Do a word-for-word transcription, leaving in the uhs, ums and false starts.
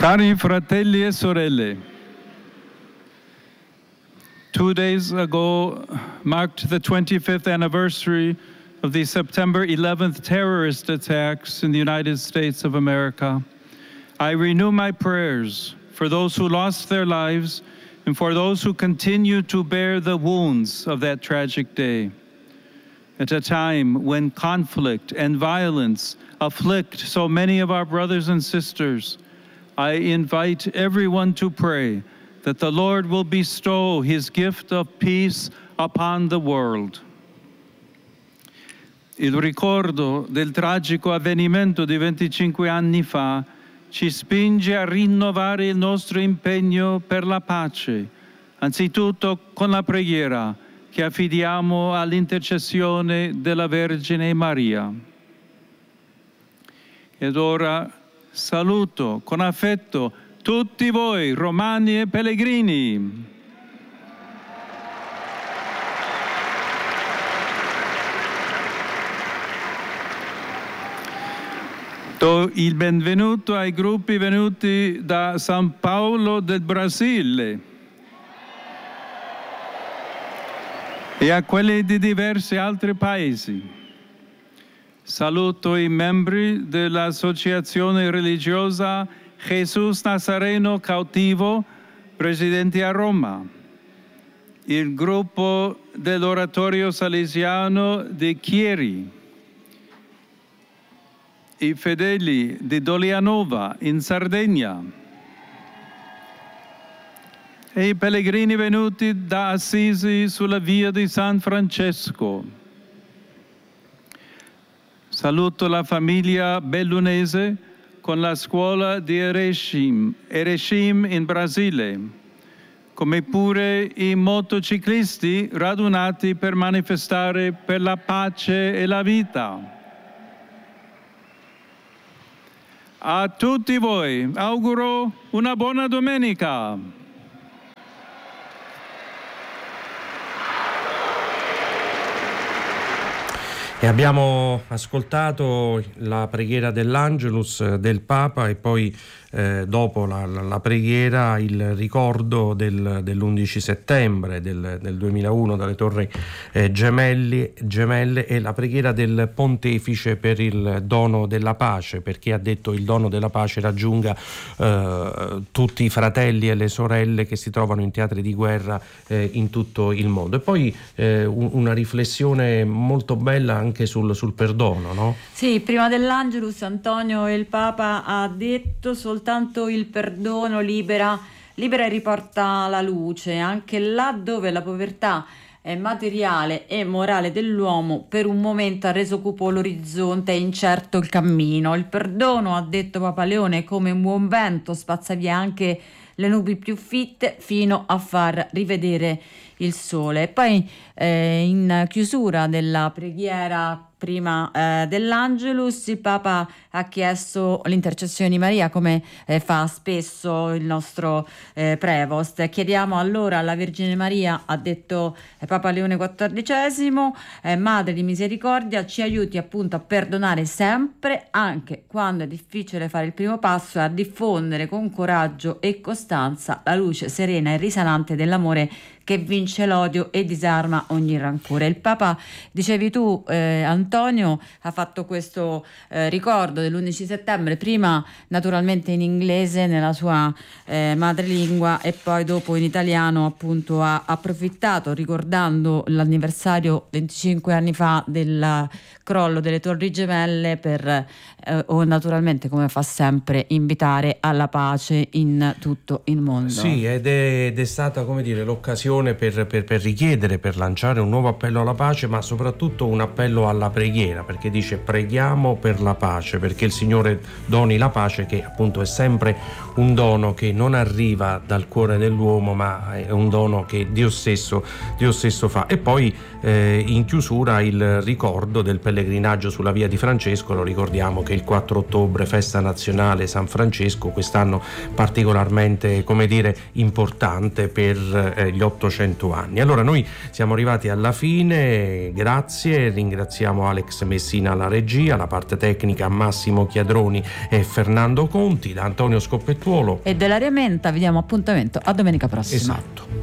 Cari fratelli e sorelle, two days ago marked the twenty-fifth anniversary of the September eleventh terrorist attacks in the United States of America. I renew my prayers for those who lost their lives and for those who continue to bear the wounds of that tragic day. At a time when conflict and violence afflict so many of our brothers and sisters, I invite everyone to pray that the Lord will bestow his gift of peace upon the world. Il ricordo del tragico avvenimento di venticinque anni fa ci spinge a rinnovare il nostro impegno per la pace, anzitutto con la preghiera che affidiamo all'intercessione della Vergine Maria. Ed ora saluto con affetto tutti voi, romani e pellegrini. Do il benvenuto ai gruppi venuti da San Paolo del Brasile e a quelli di diversi altri paesi. Saluto i membri dell'associazione religiosa Jesus Nazareno Cautivo, presidenti a Roma, il gruppo dell'Oratorio Salesiano di Chieri, i fedeli di Dolianova in Sardegna e i pellegrini venuti da Assisi sulla via di San Francesco. Saluto la famiglia bellunese con la scuola di Erechim, Erechim in Brasile, come pure i motociclisti radunati per manifestare per la pace e la vita. A tutti voi auguro una buona domenica. E abbiamo ascoltato la preghiera dell'Angelus del Papa e poi eh, dopo la, la, la preghiera il ricordo del, dell'undici settembre del, del duemilauno dalle Torri eh, Gemelli, Gemelle e la preghiera del Pontefice per il dono della pace, perché ha detto il dono della pace raggiunga eh, tutti i fratelli e le sorelle che si trovano in teatri di guerra eh, in tutto il mondo. E poi eh, un, una riflessione molto bella anche anche sul, sul perdono, no? Sì, prima dell'Angelus Antonio il Papa ha detto soltanto il perdono libera, libera e riporta la luce, anche là dove la povertà è materiale e morale dell'uomo per un momento ha reso cupo l'orizzonte e incerto il cammino. Il perdono, ha detto Papa Leone, come un buon vento spazza via anche le nubi più fitte fino a far rivedere il sole. E poi eh, in chiusura della preghiera prima eh, dell'Angelus il Papa ha chiesto l'intercessione di Maria, come eh, fa spesso il nostro eh, Prevost. Chiediamo allora alla Vergine Maria, ha detto eh, Papa Leone quattordicesimo, eh, Madre di misericordia, ci aiuti appunto a perdonare sempre, anche quando è difficile fare il primo passo, e a diffondere con coraggio e costanza la luce serena e risanante dell'amore che vince l'odio e disarma ogni rancore. Il Papa, dicevi tu eh, Antonio, ha fatto questo eh, ricordo dell'undici settembre, prima naturalmente in inglese nella sua eh, madrelingua e poi dopo in italiano, appunto ha approfittato ricordando l'anniversario venticinque anni fa del crollo delle Torri Gemelle per eh, o naturalmente, come fa sempre, invitare alla pace in tutto il mondo. Sì, ed è, ed è stata, come dire, l'occasione per, per, per richiedere, per lanciare un nuovo appello alla pace, ma soprattutto un appello alla preghiera, perché dice preghiamo per la pace, perché il Signore doni la pace, che appunto è sempre un dono che non arriva dal cuore dell'uomo, ma è un dono che Dio stesso, Dio stesso fa. E poi eh, in chiusura il ricordo del pellegrinaggio sulla via di Francesco. Lo ricordiamo che il quattro ottobre, festa nazionale San Francesco, quest'anno particolarmente veramente, come dire, importante per eh, gli ottocento anni. Allora noi siamo arrivati alla fine, grazie, ringraziamo Alex Messina alla regia, la parte tecnica Massimo Chiadroni e Fernando Conti, da Antonio Scoppettuolo e dell'Area Menta vi diamo appuntamento a domenica prossima. Esatto.